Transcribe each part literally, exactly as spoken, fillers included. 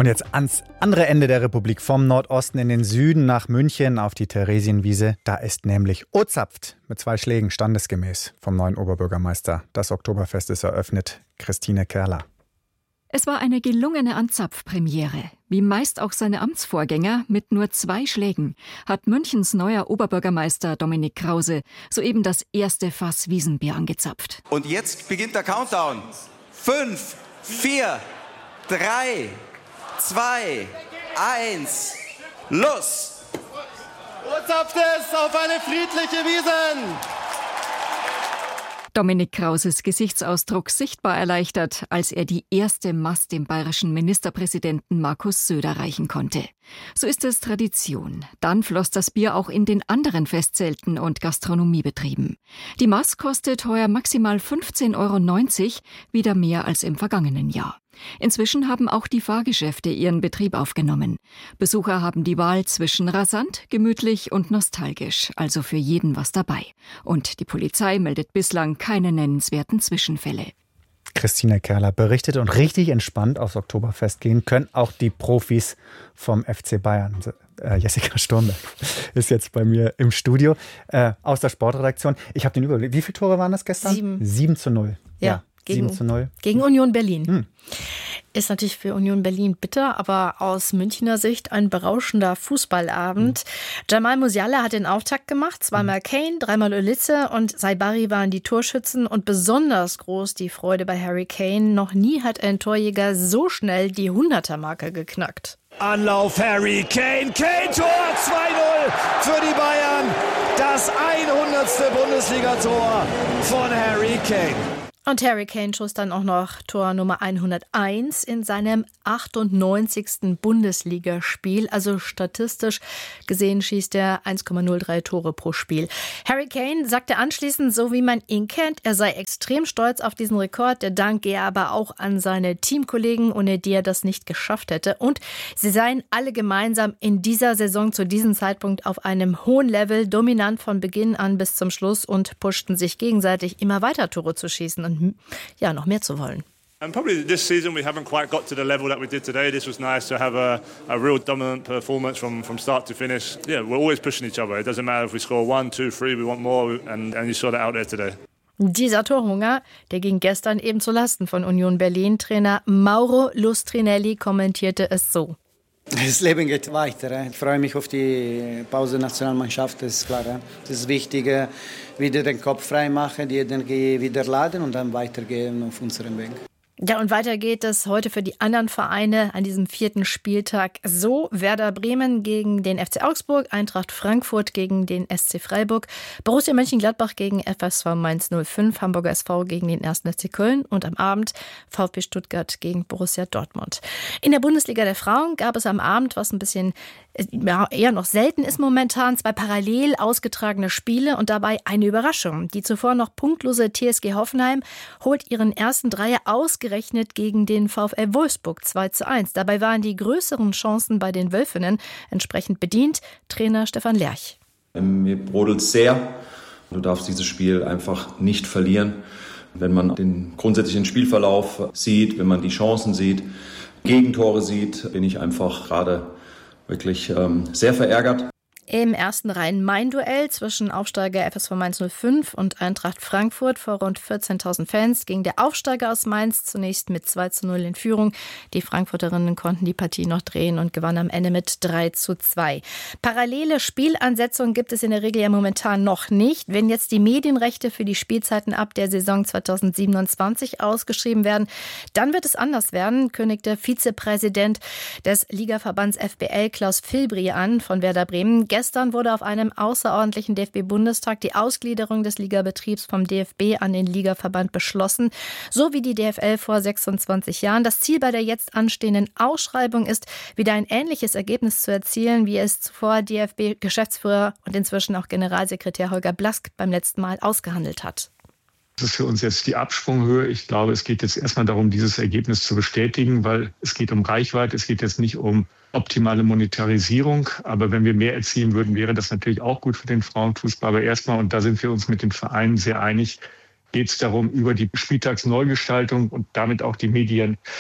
Und jetzt ans andere Ende der Republik, vom Nordosten in den Süden nach München auf die Theresienwiese. Da ist nämlich ozapft mit zwei Schlägen standesgemäß vom neuen Oberbürgermeister. Das Oktoberfest ist eröffnet. Christine Kerler. Es war eine gelungene Anzapf-Premiere. Wie meist auch seine Amtsvorgänger mit nur zwei Schlägen hat Münchens neuer Oberbürgermeister Dominik Krause soeben das erste Fass Wiesenbier angezapft. Und jetzt beginnt der Countdown. Fünf, vier, drei, zwei, eins, los! Ozapft es auf eine friedliche Wiesn! Dominik Krauses Gesichtsausdruck sichtbar erleichtert, als er die erste Mast dem bayerischen Ministerpräsidenten Markus Söder reichen konnte. So ist es Tradition. Dann floss das Bier auch in den anderen Festzelten und Gastronomiebetrieben. Die Mast kostet heuer maximal fünfzehn Euro neunzig, wieder mehr als im vergangenen Jahr. Inzwischen haben auch die Fahrgeschäfte ihren Betrieb aufgenommen. Besucher haben die Wahl zwischen rasant, gemütlich und nostalgisch, also für jeden was dabei. Und die Polizei meldet bislang keine nennenswerten Zwischenfälle. Christine Kerler berichtet, und richtig entspannt aufs Oktoberfest gehen können auch die Profis vom F C Bayern. Äh, Jessica Sturmberg ist jetzt bei mir im Studio äh, aus der Sportredaktion. Ich habe den Überblick. Wie viele Tore waren das gestern? Sieben. Sieben zu null. Ja. ja. Gegen, sieben zu null. Gegen Union Berlin. Hm. Ist natürlich für Union Berlin bitter, aber aus Münchner Sicht ein berauschender Fußballabend. Hm. Jamal Musiala hat den Auftakt gemacht, zweimal Kane, dreimal Ulice und Saibari waren die Torschützen und besonders groß die Freude bei Harry Kane. Noch nie hat ein Torjäger so schnell die hunderter-Marke geknackt. Anlauf Harry Kane, Kane-Tor, zwei null für die Bayern. Das hundertste Bundesliga-Tor von Harry Kane. Und Harry Kane schoss dann auch noch Tor Nummer hunderteins in seinem achtundneunzigsten Bundesligaspiel. Also statistisch gesehen schießt er eins Komma null drei Tore pro Spiel. Harry Kane sagte anschließend, so wie man ihn kennt, er sei extrem stolz auf diesen Rekord. Der Dank gehe aber auch an seine Teamkollegen, ohne die er das nicht geschafft hätte. Und sie seien alle gemeinsam in dieser Saison zu diesem Zeitpunkt auf einem hohen Level, dominant von Beginn an bis zum Schluss und pushten sich gegenseitig immer weiter Tore zu schießen und ja, noch mehr zu wollen. And probably this season we haven't quite got to the level that we did today. This was nice to have a, a real dominant performance from, from start to finish. Yeah, we're always pushing each other. It doesn't matter if we score one, two, three, we want more and, and you saw that out there today. Dieser Torhunger, der ging gestern eben zu Lasten von Union Berlin. Trainer Mauro Lustrinelli kommentierte es so. Das Leben geht weiter. Ich freue mich auf die Pause-Nationalmannschaft, das ist klar. Das ist wichtig, wieder den Kopf frei machen, die Energie wieder laden und dann weitergehen auf unserem Weg. Ja, und weiter geht es heute für die anderen Vereine an diesem vierten Spieltag so. Werder Bremen gegen den F C Augsburg, Eintracht Frankfurt gegen den S C Freiburg, Borussia Mönchengladbach gegen F S V Mainz null fünf, Hamburger S V gegen den ersten F C Köln und am Abend VfB Stuttgart gegen Borussia Dortmund. In der Bundesliga der Frauen gab es am Abend, was ein bisschen ja, eher noch selten ist momentan, zwei parallel ausgetragene Spiele und dabei eine Überraschung. Die zuvor noch punktlose T S G Hoffenheim holt ihren ersten Dreier ausgerechnet gegen den VfL Wolfsburg zwei zu eins. Dabei waren die größeren Chancen bei den Wölfinnen entsprechend bedient. Trainer Stefan Lerch. Mir brodelt sehr. Du darfst dieses Spiel einfach nicht verlieren. Wenn man den grundsätzlichen Spielverlauf sieht, wenn man die Chancen sieht, Gegentore sieht, bin ich einfach gerade wirklich ähm, sehr verärgert. Im ersten Rhein-Main-Duell zwischen Aufsteiger F S V Mainz null fünf und Eintracht Frankfurt vor rund vierzehntausend Fans ging der Aufsteiger aus Mainz zunächst mit zwei zu null in Führung. Die Frankfurterinnen konnten die Partie noch drehen und gewannen am Ende mit drei zu zwei. Parallele Spielansetzungen gibt es in der Regel ja momentan noch nicht. Wenn jetzt die Medienrechte für die Spielzeiten ab der Saison zweitausendsiebenundzwanzig ausgeschrieben werden, dann wird es anders werden, kündigte Vizepräsident des Ligaverbands F B L Klaus Filbri an von Werder Bremen. Gestern wurde auf einem außerordentlichen D F B-Bundestag die Ausgliederung des Ligabetriebs vom D F B an den Ligaverband beschlossen, so wie die D F L vor sechsundzwanzig Jahren. Das Ziel bei der jetzt anstehenden Ausschreibung ist, wieder ein ähnliches Ergebnis zu erzielen, wie es zuvor D F B-Geschäftsführer und inzwischen auch Generalsekretär Holger Blask beim letzten Mal ausgehandelt hat. Das ist für uns jetzt die Absprunghöhe. Ich glaube, es geht jetzt erstmal darum, dieses Ergebnis zu bestätigen, weil es geht um Reichweite, es geht jetzt nicht um optimale Monetarisierung. Aber wenn wir mehr erzielen würden, wäre das natürlich auch gut für den Frauenfußball. Aber erstmal, und da sind wir uns mit den Vereinen sehr einig, geht es darum, über die Spieltagsneugestaltung und damit auch die Medien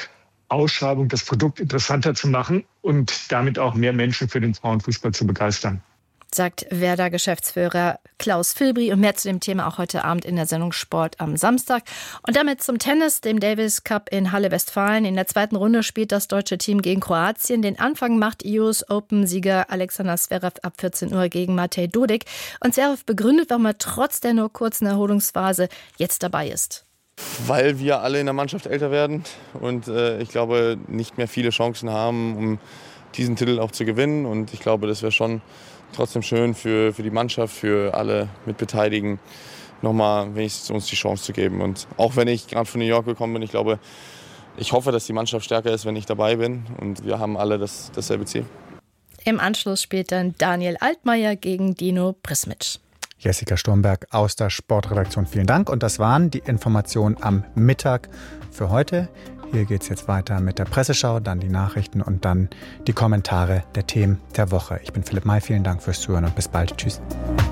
Ausschreibung das Produkt interessanter zu machen und damit auch mehr Menschen für den Frauenfußball zu begeistern. Sagt Werder-Geschäftsführer Klaus Filbri, und mehr zu dem Thema auch heute Abend in der Sendung Sport am Samstag. Und damit zum Tennis, dem Davis Cup in Halle Westfalen. In der zweiten Runde spielt das deutsche Team gegen Kroatien. Den Anfang macht U S Open-Sieger Alexander Zverev ab vierzehn Uhr gegen Matej Dodik. Und Zverev begründet, warum er trotz der nur kurzen Erholungsphase jetzt dabei ist. Weil wir alle in der Mannschaft älter werden und äh, ich glaube, nicht mehr viele Chancen haben, um diesen Titel auch zu gewinnen. Und ich glaube, das wäre schon trotzdem schön für, für die Mannschaft, für alle Mitbeteiligten, nochmal wenigstens uns die Chance zu geben. Und auch wenn ich gerade von New York gekommen bin, ich glaube, ich hoffe, dass die Mannschaft stärker ist, wenn ich dabei bin. Und wir haben alle das, dasselbe Ziel. Im Anschluss spielt dann Daniel Altmaier gegen Dino Prismic. Jessica Sturmberg aus der Sportredaktion, vielen Dank. Und das waren die Informationen am Mittag für heute. Hier geht es jetzt weiter mit der Presseschau, dann die Nachrichten und dann die Kommentare der Themen der Woche. Ich bin Philipp May, vielen Dank fürs Zuhören und bis bald. Tschüss.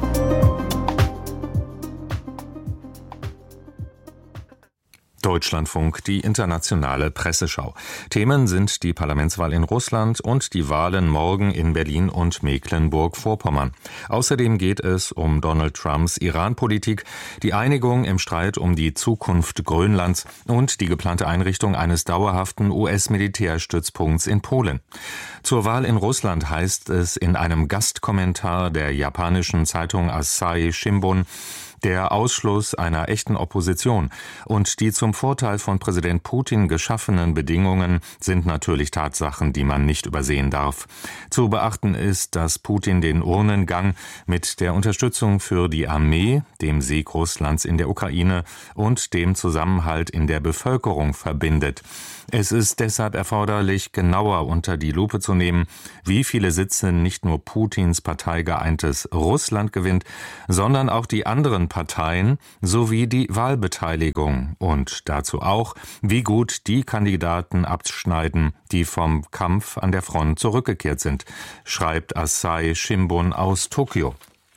Deutschlandfunk, die internationale Presseschau. Themen sind die Parlamentswahl in Russland und die Wahlen morgen in Berlin und Mecklenburg-Vorpommern. Außerdem geht es um Donald Trumps Iran-Politik, die Einigung im Streit um die Zukunft Grönlands und die geplante Einrichtung eines dauerhaften U S-Militärstützpunkts in Polen. Zur Wahl in Russland heißt es in einem Gastkommentar der japanischen Zeitung Asahi Shimbun: Der Ausschluss einer echten Opposition und die zum Vorteil von Präsident Putin geschaffenen Bedingungen sind natürlich Tatsachen, die man nicht übersehen darf. Zu beachten ist, dass Putin den Urnengang mit der Unterstützung für die Armee, dem Sieg Russlands in der Ukraine und dem Zusammenhalt in der Bevölkerung verbindet. Es ist deshalb erforderlich, genauer unter die Lupe zu nehmen, wie viele Sitze nicht nur Putins parteigeeintes Russland gewinnt, sondern auch die anderen Parteien sowie die Wahlbeteiligung und dazu auch, wie gut die Kandidaten abschneiden, die vom Kampf an der Front zurückgekehrt sind, schreibt Asahi Shimbun aus Tokio.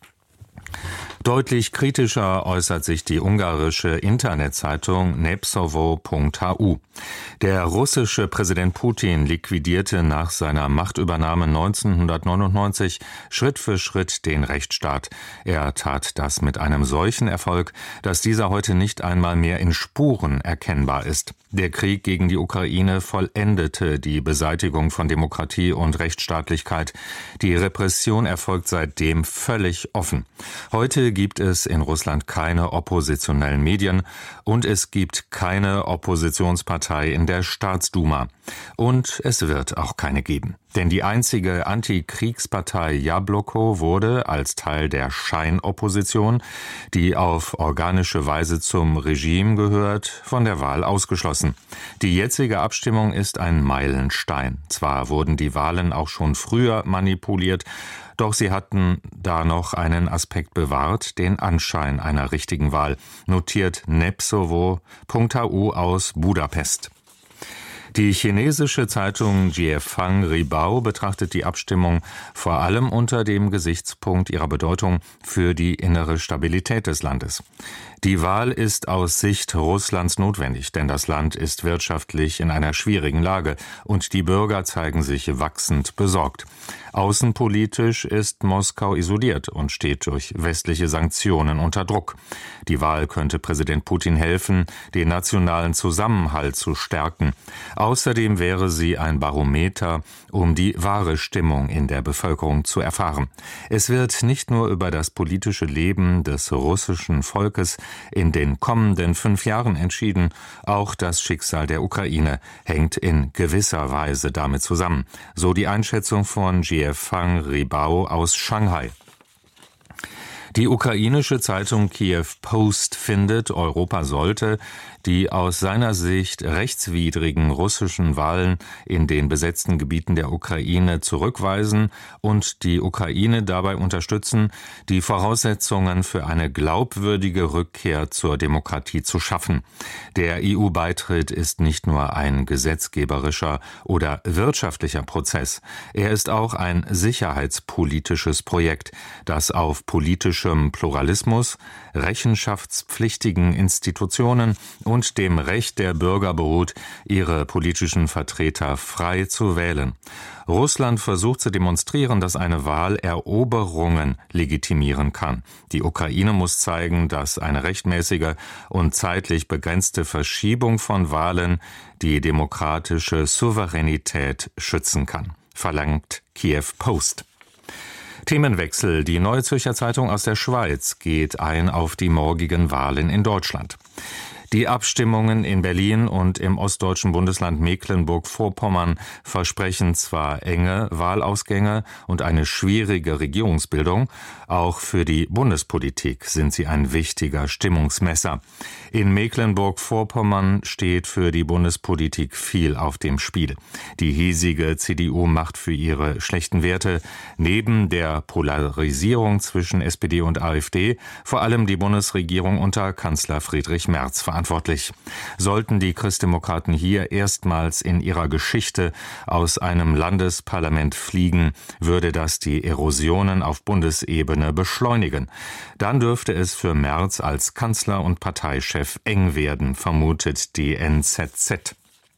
Deutlich kritischer äußert sich die ungarische Internetzeitung Népszava punkt h u. Der russische Präsident Putin liquidierte nach seiner Machtübernahme neunzehnhundertneunundneunzig Schritt für Schritt den Rechtsstaat. Er tat das mit einem solchen Erfolg, dass dieser heute nicht einmal mehr in Spuren erkennbar ist. Der Krieg gegen die Ukraine vollendete die Beseitigung von Demokratie und Rechtsstaatlichkeit. Die Repression erfolgt seitdem völlig offen. Heute gibt es in Russland keine oppositionellen Medien und es gibt keine Oppositionspartei in der Staatsduma. Und es wird auch keine geben. Denn die einzige Antikriegspartei Jabloko wurde als Teil der Scheinopposition, die auf organische Weise zum Regime gehört, von der Wahl ausgeschlossen. Die jetzige Abstimmung ist ein Meilenstein. Zwar wurden die Wahlen auch schon früher manipuliert, doch sie hatten da noch einen Aspekt bewahrt, den Anschein einer richtigen Wahl, notiert Népszava punkt h u aus Budapest. Die chinesische Zeitung Jiefang Ribao betrachtet die Abstimmung vor allem unter dem Gesichtspunkt ihrer Bedeutung für die innere Stabilität des Landes. Die Wahl ist aus Sicht Russlands notwendig, denn das Land ist wirtschaftlich in einer schwierigen Lage und die Bürger zeigen sich wachsend besorgt. Außenpolitisch ist Moskau isoliert und steht durch westliche Sanktionen unter Druck. Die Wahl könnte Präsident Putin helfen, den nationalen Zusammenhalt zu stärken. Außerdem wäre sie ein Barometer, um die wahre Stimmung in der Bevölkerung zu erfahren. Es wird nicht nur über das politische Leben des russischen Volkes in den kommenden fünf Jahren entschieden, auch das Schicksal der Ukraine hängt in gewisser Weise damit zusammen. So die Einschätzung von Jiefang Ribao aus Shanghai. Die ukrainische Zeitung Kiew Post findet, Europa sollte die aus seiner Sicht rechtswidrigen russischen Wahlen in den besetzten Gebieten der Ukraine zurückweisen und die Ukraine dabei unterstützen, die Voraussetzungen für eine glaubwürdige Rückkehr zur Demokratie zu schaffen. Der E U-Beitritt ist nicht nur ein gesetzgeberischer oder wirtschaftlicher Prozess. Er ist auch ein sicherheitspolitisches Projekt, das auf politische politischem Pluralismus, rechenschaftspflichtigen Institutionen und dem Recht der Bürger beruht, ihre politischen Vertreter frei zu wählen. Russland versucht zu demonstrieren, dass eine Wahl Eroberungen legitimieren kann. Die Ukraine muss zeigen, dass eine rechtmäßige und zeitlich begrenzte Verschiebung von Wahlen die demokratische Souveränität schützen kann, verlangt Kiew Post. Themenwechsel. Die Neue Zürcher Zeitung aus der Schweiz geht ein auf die morgigen Wahlen in Deutschland. Die Abstimmungen in Berlin und im ostdeutschen Bundesland Mecklenburg-Vorpommern versprechen zwar enge Wahlausgänge und eine schwierige Regierungsbildung, auch für die Bundespolitik sind sie ein wichtiger Stimmungsmesser. In Mecklenburg-Vorpommern steht für die Bundespolitik viel auf dem Spiel. Die hiesige C D U macht für ihre schlechten Werte neben der Polarisierung zwischen S P D und AfD vor allem die Bundesregierung unter Kanzler Friedrich Merz verantwortlich. Verantwortlich. Sollten die Christdemokraten hier erstmals in ihrer Geschichte aus einem Landesparlament fliegen, würde das die Erosionen auf Bundesebene beschleunigen. Dann dürfte es für Merz als Kanzler und Parteichef eng werden, vermutet die N Z Z.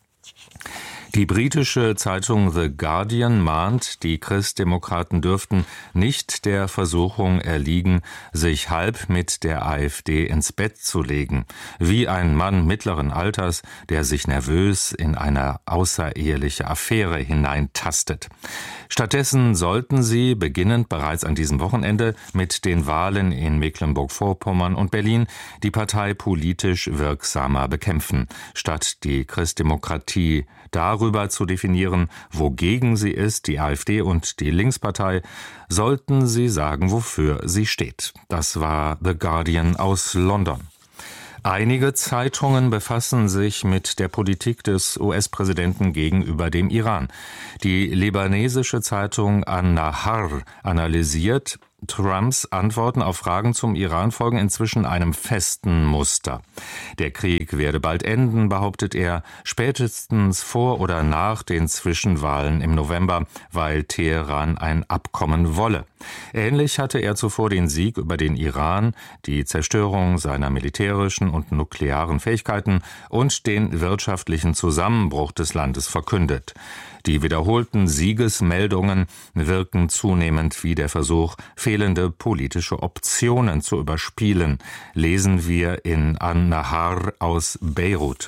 Die britische Zeitung The Guardian mahnt, die Christdemokraten dürften nicht der Versuchung erliegen, sich halb mit der AfD ins Bett zu legen, wie ein Mann mittleren Alters, der sich nervös in eine außereheliche Affäre hineintastet. Stattdessen sollten sie, beginnend bereits an diesem Wochenende mit den Wahlen in Mecklenburg-Vorpommern und Berlin, die Partei politisch wirksamer bekämpfen, statt die Christdemokratie darüber zu definieren, wogegen sie ist, die AfD und die Linkspartei, sollten sie sagen, wofür sie steht. Das war The Guardian aus London. Einige Zeitungen befassen sich mit der Politik des U S-Präsidenten gegenüber dem Iran. Die libanesische Zeitung An-Nahar analysiert, Trumps Antworten auf Fragen zum Iran folgen inzwischen einem festen Muster. Der Krieg werde bald enden, behauptet er, spätestens vor oder nach den Zwischenwahlen im November, weil Teheran ein Abkommen wolle. Ähnlich hatte er zuvor den Sieg über den Iran, die Zerstörung seiner militärischen und nuklearen Fähigkeiten und den wirtschaftlichen Zusammenbruch des Landes verkündet. Die wiederholten Siegesmeldungen wirken zunehmend wie der Versuch, fehlende politische Optionen zu überspielen, lesen wir in An-Nahar aus Beirut.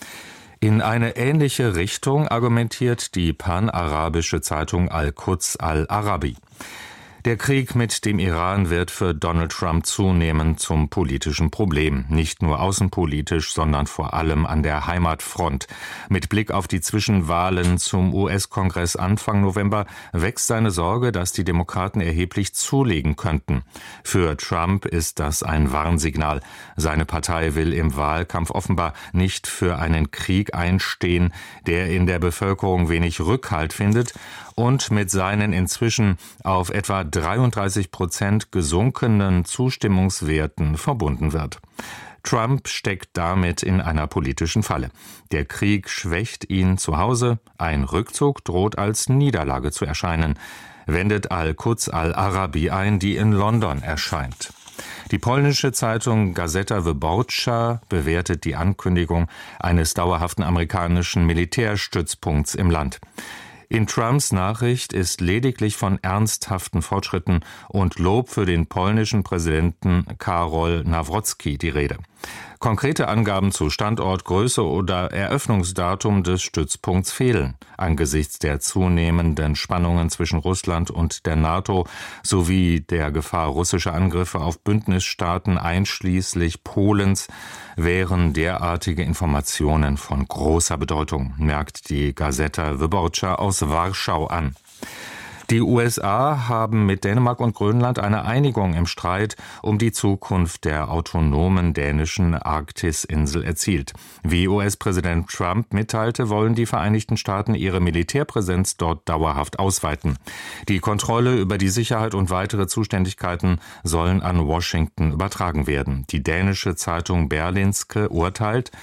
In eine ähnliche Richtung argumentiert die panarabische Zeitung Al-Quds Al-Arabi. Der Krieg mit dem Iran wird für Donald Trump zunehmend zum politischen Problem. Nicht nur außenpolitisch, sondern vor allem an der Heimatfront. Mit Blick auf die Zwischenwahlen zum U S-Kongress Anfang November wächst seine Sorge, dass die Demokraten erheblich zulegen könnten. Für Trump ist das ein Warnsignal. Seine Partei will im Wahlkampf offenbar nicht für einen Krieg einstehen, der in der Bevölkerung wenig Rückhalt findet und mit seinen inzwischen auf etwa dreiunddreißig Prozent gesunkenen Zustimmungswerten verbunden wird. Trump steckt damit in einer politischen Falle. Der Krieg schwächt ihn zu Hause, ein Rückzug droht als Niederlage zu erscheinen, wendet Al-Quds Al-Arabi ein, die in London erscheint. Die polnische Zeitung Gazeta Wyborcza bewertet die Ankündigung eines dauerhaften amerikanischen Militärstützpunkts im Land. In Trumps Nachricht ist lediglich von ernsthaften Fortschritten und Lob für den polnischen Präsidenten Karol Nawrocki die Rede. Konkrete Angaben zu Standort, Größe oder Eröffnungsdatum des Stützpunkts fehlen. Angesichts der zunehmenden Spannungen zwischen Russland und der NATO sowie der Gefahr russischer Angriffe auf Bündnisstaaten einschließlich Polens wären derartige Informationen von großer Bedeutung, merkt die Gazeta Wyborcza aus Warschau an. Die U S A haben mit Dänemark und Grönland eine Einigung im Streit um die Zukunft der autonomen dänischen Arktisinsel erzielt. Wie U S-Präsident Trump mitteilte, wollen die Vereinigten Staaten ihre Militärpräsenz dort dauerhaft ausweiten. Die Kontrolle über die Sicherheit und weitere Zuständigkeiten sollen an Washington übertragen werden. Die dänische Zeitung Berlingske urteilt,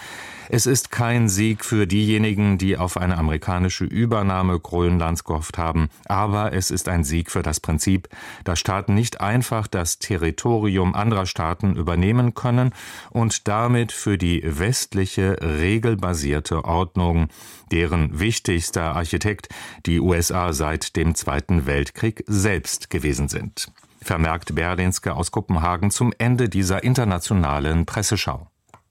Es ist kein Sieg für diejenigen, die auf eine amerikanische Übernahme Grönlands gehofft haben, aber es ist ein Sieg für das Prinzip, dass Staaten nicht einfach das Territorium anderer Staaten übernehmen können und damit für die westliche, regelbasierte Ordnung, deren wichtigster Architekt die U S A seit dem Zweiten Weltkrieg selbst gewesen sind. Vermerkt Berlinske aus Kopenhagen zum Ende dieser internationalen Presseschau.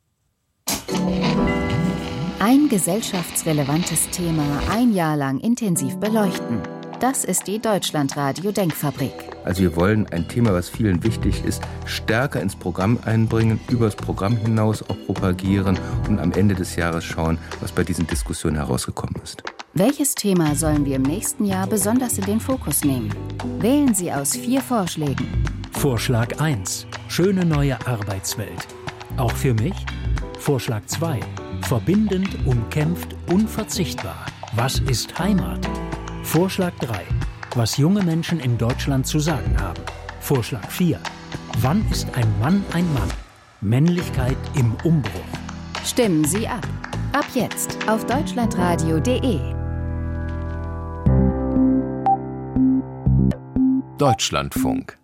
Ein gesellschaftsrelevantes Thema ein Jahr lang intensiv beleuchten. Das ist die Deutschlandradio-Denkfabrik. Also wir wollen ein Thema, was vielen wichtig ist, stärker ins Programm einbringen, über das Programm hinaus auch propagieren und am Ende des Jahres schauen, was bei diesen Diskussionen herausgekommen ist. Welches Thema sollen wir im nächsten Jahr besonders in den Fokus nehmen? Wählen Sie aus vier Vorschlägen. Vorschlag eins. Schöne neue Arbeitswelt. Auch für mich? Vorschlag zwei. Verbindend, umkämpft, unverzichtbar. Was ist Heimat? Vorschlag drei. Was junge Menschen in Deutschland zu sagen haben. Vorschlag vier. Wann ist ein Mann ein Mann? Männlichkeit im Umbruch. Stimmen Sie ab. Ab jetzt auf deutschlandradio punkt de. Deutschlandfunk.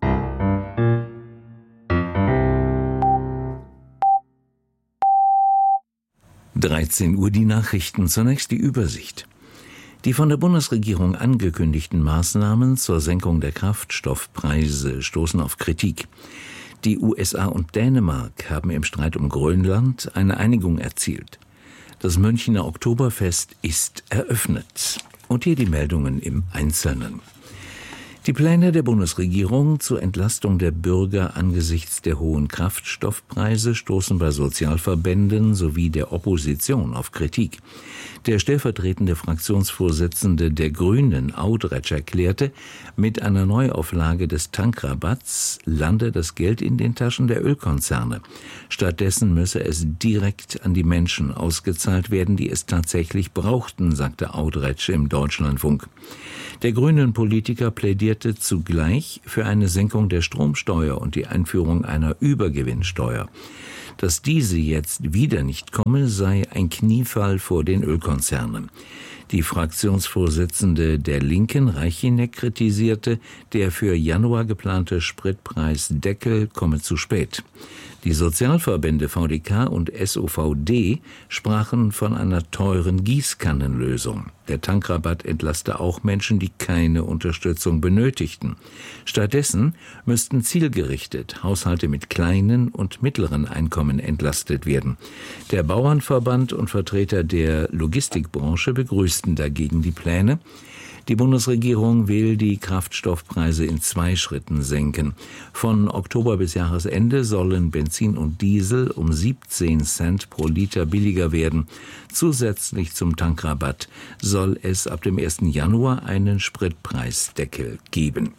dreizehn Uhr die Nachrichten, zunächst die Übersicht. Die von der Bundesregierung angekündigten Maßnahmen zur Senkung der Kraftstoffpreise stoßen auf Kritik. Die U S A und Dänemark haben im Streit um Grönland eine Einigung erzielt. Das Münchner Oktoberfest ist eröffnet. Und hier die Meldungen im Einzelnen. Die Pläne der Bundesregierung zur Entlastung der Bürger angesichts der hohen Kraftstoffpreise stoßen bei Sozialverbänden sowie der Opposition auf Kritik. Der stellvertretende Fraktionsvorsitzende der Grünen, Audretsch, erklärte, mit einer Neuauflage des Tankrabatts lande das Geld in den Taschen der Ölkonzerne. Stattdessen müsse es direkt an die Menschen ausgezahlt werden, die es tatsächlich brauchten, sagte Audretsch im Deutschlandfunk. Der grünen Politiker plädierte zugleich für eine Senkung der Stromsteuer und die Einführung einer Übergewinnsteuer. Dass diese jetzt wieder nicht komme, sei ein Kniefall vor den Ölkonzernen. Die Fraktionsvorsitzende der Linken, Reichinek, kritisierte, der für Januar geplante Spritpreisdeckel komme zu spät. Die Sozialverbände V D K und S O V D sprachen von einer teuren Gießkannenlösung. Der Tankrabatt entlaste auch Menschen, die keine Unterstützung benötigten. Stattdessen müssten zielgerichtet Haushalte mit kleinen und mittleren Einkommen entlastet werden. Der Bauernverband und Vertreter der Logistikbranche begrüßten dagegen die Pläne. Die Bundesregierung will die Kraftstoffpreise in zwei Schritten senken. Von Oktober bis Jahresende sollen Benzin und Diesel um siebzehn Cent pro Liter billiger werden. Zusätzlich zum Tankrabatt soll es ab dem ersten Januar einen Spritpreisdeckel geben.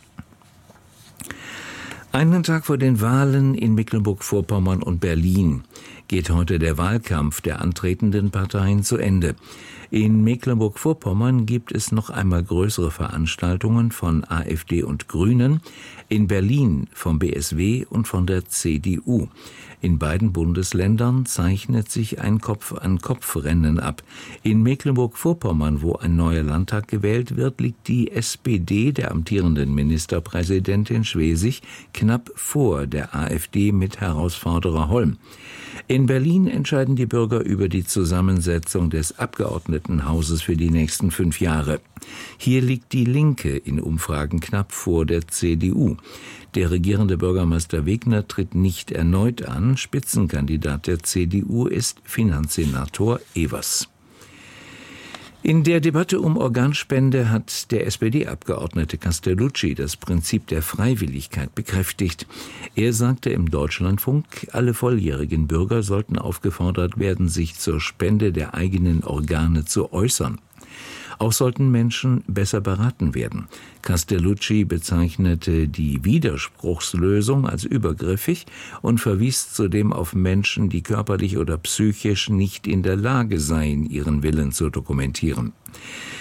Einen Tag vor den Wahlen in Mecklenburg-Vorpommern und Berlin geht heute der Wahlkampf der antretenden Parteien zu Ende. In Mecklenburg-Vorpommern gibt es noch einmal größere Veranstaltungen von AfD und Grünen, in Berlin vom B S W und von der C D U. In beiden Bundesländern zeichnet sich ein Kopf-an-Kopf-Rennen ab. In Mecklenburg-Vorpommern, wo ein neuer Landtag gewählt wird, liegt die S P D der amtierenden Ministerpräsidentin Schwesig knapp vor der AfD mit Herausforderer Holm. In Berlin entscheiden die Bürger über die Zusammensetzung des Abgeordnetenhauses für die nächsten fünf Jahre. Hier liegt die Linke in Umfragen knapp vor der C D U. Der regierende Bürgermeister Wegner tritt nicht erneut an. Spitzenkandidat der C D U ist Finanzsenator Evers. In der Debatte um Organspende hat der S P D-Abgeordnete Castellucci das Prinzip der Freiwilligkeit bekräftigt. Er sagte im Deutschlandfunk, alle volljährigen Bürger sollten aufgefordert werden, sich zur Spende der eigenen Organe zu äußern. Auch sollten Menschen besser beraten werden. Castellucci bezeichnete die Widerspruchslösung als übergriffig und verwies zudem auf Menschen, die körperlich oder psychisch nicht in der Lage seien, ihren Willen zu dokumentieren.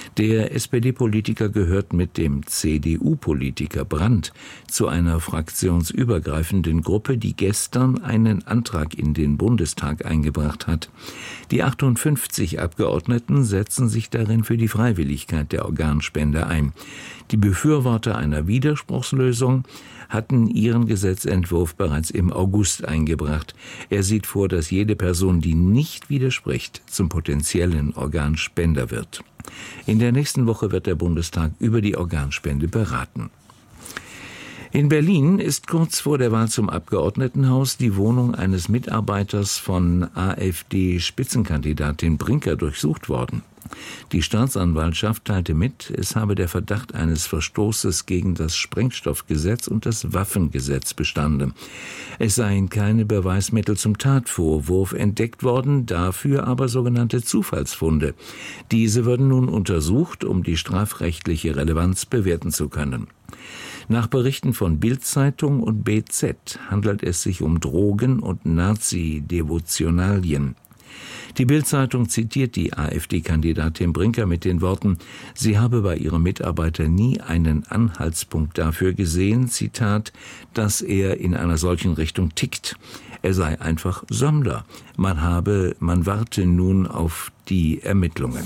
Der S P D-Politiker gehört mit dem C D U-Politiker Brandt zu einer fraktionsübergreifenden Gruppe, die gestern einen Antrag in den Bundestag eingebracht hat. Die achtundfünfzig Abgeordneten setzen sich darin für die Freiwilligkeit der Organspende ein. Die Befürworter einer Widerspruchslösung hatten ihren Gesetzentwurf bereits im August eingebracht. Er sieht vor, dass jede Person, die nicht widerspricht, zum potenziellen Organspender wird. In der nächsten Woche wird der Bundestag über die Organspende beraten. In Berlin ist kurz vor der Wahl zum Abgeordnetenhaus die Wohnung eines Mitarbeiters von AfD-Spitzenkandidatin Brinker durchsucht worden. Die Staatsanwaltschaft teilte mit, es habe der Verdacht eines Verstoßes gegen das Sprengstoffgesetz und das Waffengesetz bestanden. Es seien keine Beweismittel zum Tatvorwurf entdeckt worden, dafür aber sogenannte Zufallsfunde. Diese würden nun untersucht, um die strafrechtliche Relevanz bewerten zu können. Nach Berichten von Bild-Zeitung und B Z handelt es sich um Drogen- und Nazi-Devotionalien. Die Bild-Zeitung zitiert die AfD-Kandidatin Brinker mit den Worten, sie habe bei ihrem Mitarbeiter nie einen Anhaltspunkt dafür gesehen, Zitat, dass er in einer solchen Richtung tickt. Er sei einfach Sammler. Man habe, man warte nun auf die Ermittlungen.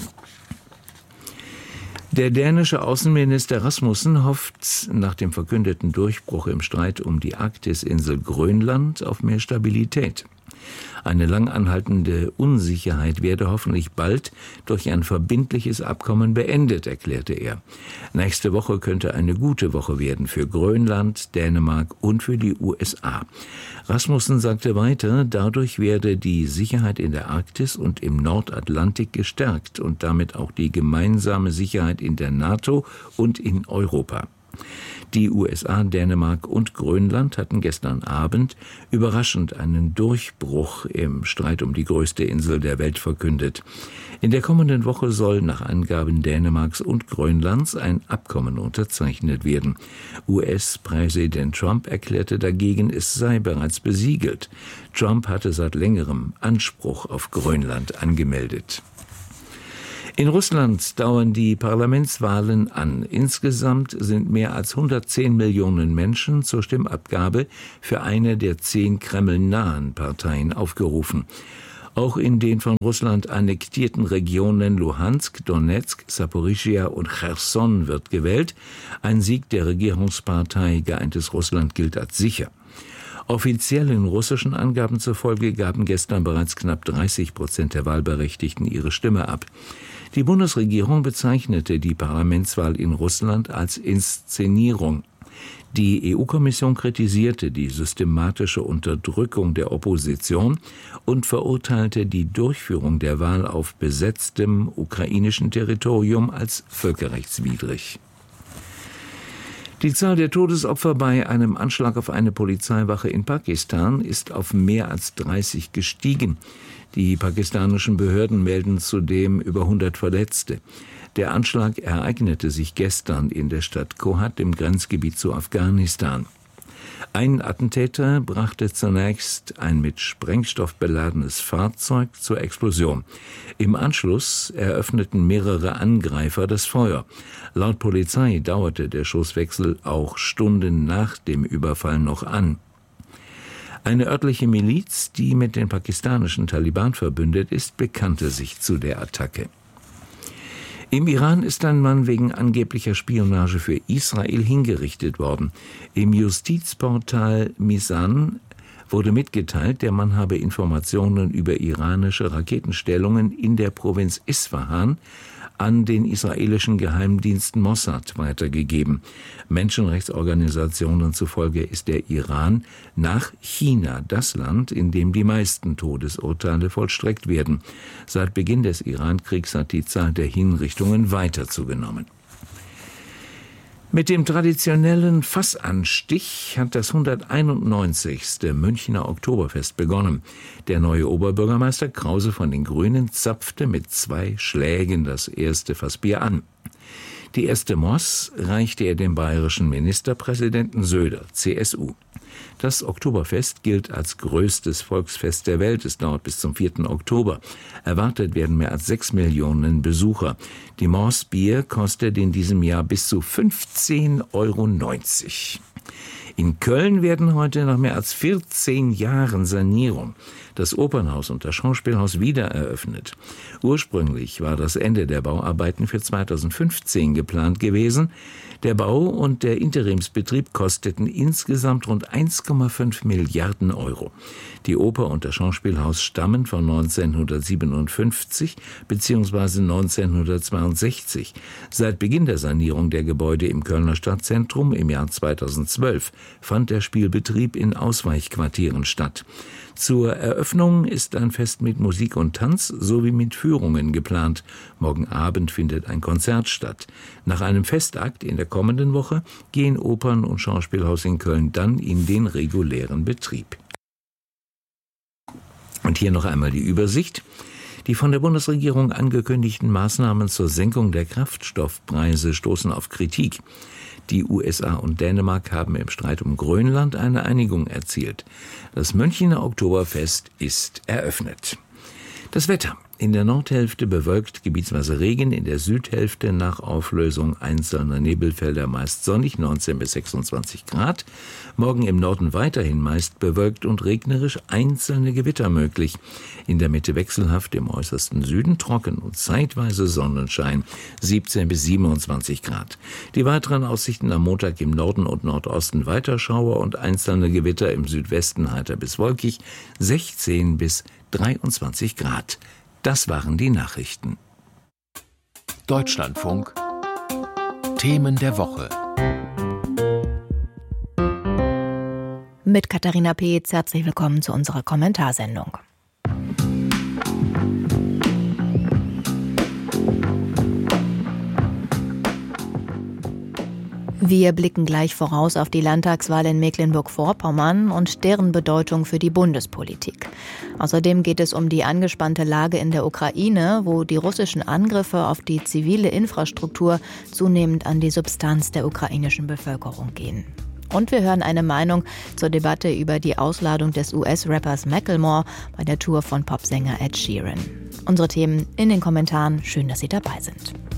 Der dänische Außenminister Rasmussen hofft nach dem verkündeten Durchbruch im Streit um die Arktisinsel Grönland auf mehr Stabilität. Eine lang anhaltende Unsicherheit werde hoffentlich bald durch ein verbindliches Abkommen beendet, erklärte er. Nächste Woche könnte eine gute Woche werden für Grönland, Dänemark und für die U S A. Rasmussen sagte weiter, dadurch werde die Sicherheit in der Arktis und im Nordatlantik gestärkt und damit auch die gemeinsame Sicherheit in der NATO und in Europa. Die U S A, Dänemark und Grönland hatten gestern Abend überraschend einen Durchbruch im Streit um die größte Insel der Welt verkündet. In der kommenden Woche soll nach Angaben Dänemarks und Grönlands ein Abkommen unterzeichnet werden. U S-Präsident Trump erklärte dagegen, es sei bereits besiegelt. Trump hatte seit längerem Anspruch auf Grönland angemeldet. In Russland dauern die Parlamentswahlen an. Insgesamt sind mehr als hundertzehn Millionen Menschen zur Stimmabgabe für eine der zehn kremlnahen Parteien aufgerufen. Auch in den von Russland annektierten Regionen Luhansk, Donetsk, Saporischschja und Cherson wird gewählt. Ein Sieg der Regierungspartei Geeintes Russland gilt als sicher. Offiziellen russischen Angaben zufolge gaben gestern bereits knapp dreißig Prozent der Wahlberechtigten ihre Stimme ab. Die Bundesregierung bezeichnete die Parlamentswahl in Russland als Inszenierung. Die E U-Kommission kritisierte die systematische Unterdrückung der Opposition und verurteilte die Durchführung der Wahl auf besetztem ukrainischen Territorium als völkerrechtswidrig. Die Zahl der Todesopfer bei einem Anschlag auf eine Polizeiwache in Pakistan ist auf mehr als dreißig gestiegen. Die pakistanischen Behörden melden zudem über hundert Verletzte. Der Anschlag ereignete sich gestern in der Stadt Kohat im Grenzgebiet zu Afghanistan. Ein Attentäter brachte zunächst ein mit Sprengstoff beladenes Fahrzeug zur Explosion. Im Anschluss eröffneten mehrere Angreifer das Feuer. Laut Polizei dauerte der Schusswechsel auch Stunden nach dem Überfall noch an. Eine örtliche Miliz, die mit den pakistanischen Taliban verbündet ist, bekannte sich zu der Attacke. Im Iran ist ein Mann wegen angeblicher Spionage für Israel hingerichtet worden. Im Justizportal Misan wurde mitgeteilt, der Mann habe Informationen über iranische Raketenstellungen in der Provinz Isfahan an den israelischen Geheimdienst Mossad weitergegeben. Menschenrechtsorganisationen zufolge ist der Iran nach China das Land, in dem die meisten Todesurteile vollstreckt werden. Seit Beginn des Iran-Kriegs hat die Zahl der Hinrichtungen weiter zugenommen. Mit dem traditionellen Fassanstich hat das hunderteinundneunzigste Münchner Oktoberfest begonnen. Der neue Oberbürgermeister Krause von den Grünen zapfte mit zwei Schlägen das erste Fassbier an. Die erste Moss reichte er dem bayerischen Ministerpräsidenten Söder, C S U. Das Oktoberfest gilt als größtes Volksfest der Welt. Es dauert bis zum vierten Oktober. Erwartet werden mehr als sechs Millionen Besucher. Die Mors Bier kostet in diesem Jahr bis zu fünfzehn Euro neunzig. In Köln werden heute nach mehr als vierzehn Jahren Sanierung das Opernhaus und das Schauspielhaus wieder eröffnet. Ursprünglich war das Ende der Bauarbeiten für zweitausendfünfzehn geplant gewesen. Der Bau und der Interimsbetrieb kosteten insgesamt rund eins Komma fünf Milliarden Euro. Die Oper und das Schauspielhaus stammen von neunzehnhundertsiebenundfünfzig bzw. neunzehnhundertzweiundsechzig. Seit Beginn der Sanierung der Gebäude im Kölner Stadtzentrum im Jahr zweitausendzwölf fand der Spielbetrieb in Ausweichquartieren statt. Zur Eröffnung ist ein Fest mit Musik und Tanz sowie mit Führungen geplant. Morgen Abend findet ein Konzert statt. Nach einem Festakt in der kommenden Woche gehen Opern- und Schauspielhaus in Köln dann in den regulären Betrieb. Und hier noch einmal die Übersicht. Die von der Bundesregierung angekündigten Maßnahmen zur Senkung der Kraftstoffpreise stoßen auf Kritik. Die U S A und Dänemark haben im Streit um Grönland eine Einigung erzielt. Das Münchener Oktoberfest ist eröffnet. Das Wetter. In der Nordhälfte bewölkt, gebietsweise Regen, in der Südhälfte nach Auflösung einzelner Nebelfelder meist sonnig, neunzehn bis sechsundzwanzig Grad. Morgen im Norden weiterhin meist bewölkt und regnerisch, einzelne Gewitter möglich. In der Mitte wechselhaft, im äußersten Süden trocken und zeitweise Sonnenschein, siebzehn bis siebenundzwanzig Grad. Die weiteren Aussichten am Montag im Norden und Nordosten weiter Schauer und einzelne Gewitter, im Südwesten heiter bis wolkig, sechzehn bis dreiundzwanzig Grad. Das waren die Nachrichten. Deutschlandfunk. Themen der Woche. Mit Katharina Peetz, herzlich willkommen zu unserer Kommentarsendung. Wir blicken gleich voraus auf die Landtagswahl in Mecklenburg-Vorpommern und deren Bedeutung für die Bundespolitik. Außerdem geht es um die angespannte Lage in der Ukraine, wo die russischen Angriffe auf die zivile Infrastruktur zunehmend an die Substanz der ukrainischen Bevölkerung gehen. Und wir hören eine Meinung zur Debatte über die Ausladung des U S-Rappers Macklemore bei der Tour von Popsänger Ed Sheeran. Unsere Themen in den Kommentaren. Schön, dass Sie dabei sind.